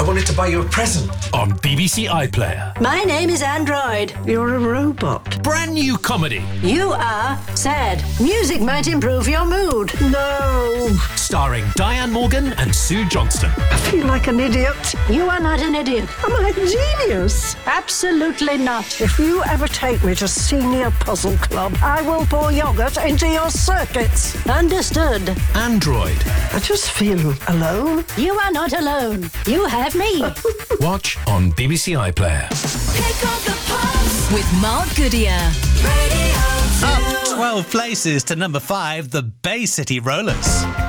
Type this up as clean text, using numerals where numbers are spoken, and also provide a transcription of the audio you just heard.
I wanted to buy you a present. On BBC iPlayer. My name is Android. You're a robot. Brand new comedy. You are sad. Music might improve your mood. No. Starring Diane Morgan and Sue Johnston. I feel like an idiot. You are not an idiot. Am I a genius? Absolutely not. If you ever take me to Senior Puzzle Club, I will pour yoghurt into your circuits. Understood. Android. I just feel alone. You are not alone. You have me. Watch on BBC iPlayer. Pick up the pulse with Mark Goodyear. Radio 2. Up 12 places to number 5, the Bay City Rollers.